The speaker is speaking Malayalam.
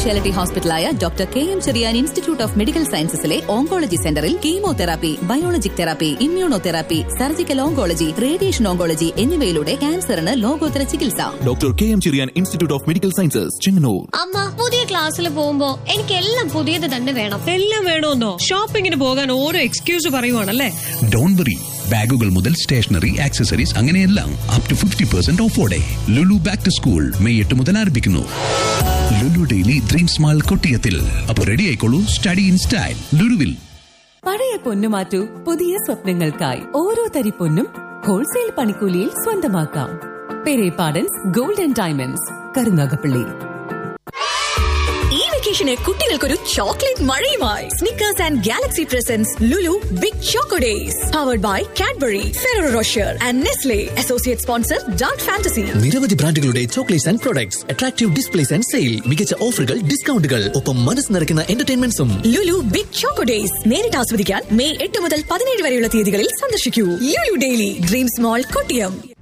Speciality ഹോസ്പിറ്റലായ doctor KM Cherian institute of medical സയൻസസിലെ oncology സെന്ററിൽ chemotherapy, biologic therapy, immunotherapy, surgical oncology, radiation oncology എന്നിവയിലൂടെ ക്യാൻസറിന് ലോകോത്തര ചികിത്സ. Doctor KM Cherian institute of medical sciences, Chengannur. അമ്മ, പുതിയ ക്ലാസ്സിൽ പോകുമ്പോ എനിക്ക് എല്ലാം പുതിയത് തന്നെ വേണം. എല്ലാം വേണമെന്നോ? ഷോപ്പിങ്ങിന് പോകാൻ ഓരോ എക്സ്ക്യൂസ് പറയുവാണല്ലേ? ഡോണ്ട് വറി, ബാഗുകൾ മുതൽ സ്റ്റേഷനറി, ആക്സസറീസ്, അങ്ങനെയെല്ലാം up to 50% ഓഫോടെ. Lulu back to school May 8 മുതൽ ആരംഭിക്കുന്നു. Lulu daily dream small കൊട്ടിയത്തിൽ. അപ്പോൾ റെഡി ആയിക്കോളൂ, സ്റ്റഡി ഇൻ സ്റ്റൈൽ ലുലുവിൽ. പഴയ പൊന്നു മാറ്റൂ, പുതിയ സ്വപ്നങ്ങൾക്കായി. ഓരോ തരി പൊന്നും ഹോൾസെയിൽ പണിക്കൂലിയിൽ സ്വന്തമാക്കാം. Perepadans gold and diamonds, Karunagappally. ഈ വെക്കേഷന് കുട്ടികൾക്കൊരു chocolate മഴയുമായി Snickers and Galaxy presence Lulu big choco days. Powered by Cadbury, ഫെററോ Rocher and Nestle. Associate sponsor dark fantasy. നിരവധി ബ്രാൻഡുകളുടെ chocolates and products, attractive displace and sale, മികച്ച ഓഫറുകൾ, ഡിസ്കൗണ്ടുകൾ, ഒപ്പം മനസ്സ് നിറയ്ക്കുന്ന എന്റർടൈൻമെന്റ്സും. ലുലു ബിഗ് ചോക്കോ ഡേയ്സ് നേരിട്ട് ആസ്വദിക്കാൻ മെയ് 8 മുതൽ 17 വരെയുള്ള തീയതികളിൽ സന്ദർശിക്കൂ. Lulu daily dream small Kottiyam.